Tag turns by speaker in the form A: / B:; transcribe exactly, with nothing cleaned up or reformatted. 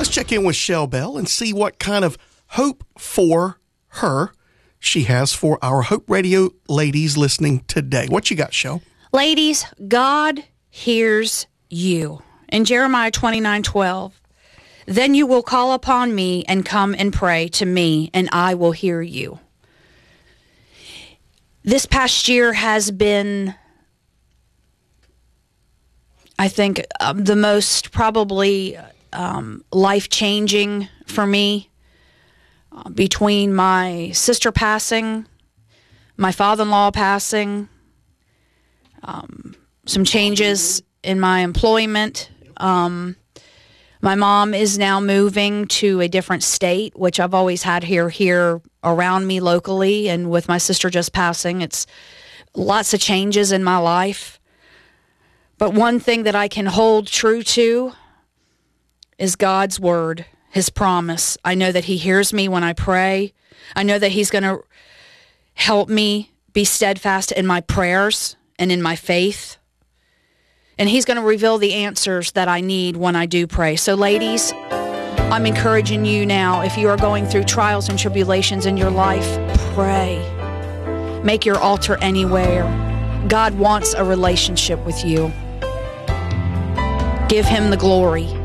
A: Let's check in with Shell Bell and see what kind of hope for her she has for our Hope Radio ladies listening today. What you got, Shell?
B: Ladies, God hears you. In Jeremiah twenty-nine twelve, then you will call upon me and come and pray to me, and I will hear you. This past year has been, I think, um, the most probably um, life-changing for me. Uh, between my sister passing, my father-in-law passing, um, some changes in my employment. Um, my mom is now moving to a different state, which I've always had here, here around me locally. And with my sister just passing, it's lots of changes in my life. But one thing that I can hold true to is God's word, his promise. I know that he hears me when I pray. I know that he's going to help me be steadfast in my prayers and in my faith. And he's going to reveal the answers that I need when I do pray. So ladies, I'm encouraging you now, if you are going through trials and tribulations in your life, pray. Make your altar anywhere. God wants a relationship with you. Give him the glory.